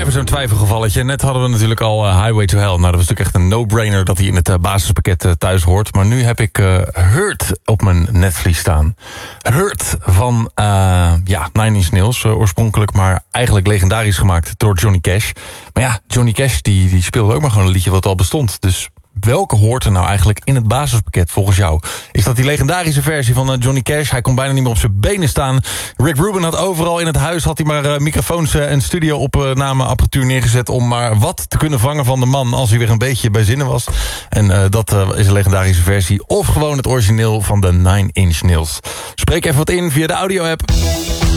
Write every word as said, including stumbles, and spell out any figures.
even zo'n twijfelgevalletje. Net hadden we natuurlijk al uh, Highway to Hell. Nou, dat was natuurlijk echt een no-brainer dat hij in het uh, basispakket uh, thuis hoort. Maar nu heb ik uh, Hurt op mijn netvlies staan. Hurt van, uh, ja, Nine Inch Nails uh, oorspronkelijk, maar eigenlijk legendarisch gemaakt door Johnny Cash. Maar ja, Johnny Cash die, die speelde ook maar gewoon een liedje wat al bestond. Dus welke hoort er nou eigenlijk in het basispakket volgens jou? Is dat die legendarische versie van uh, Johnny Cash? Hij kon bijna niet meer op zijn benen staan. Rick Rubin had overal in het huis had hij maar uh, microfoons uh, en studio-opnameapparatuur neergezet om maar wat te kunnen vangen van de man als hij weer een beetje bij zinnen was. En uh, dat uh, is een legendarische versie. Of gewoon het origineel van de Nine Inch Nails. Spreek even wat in via de audio-app.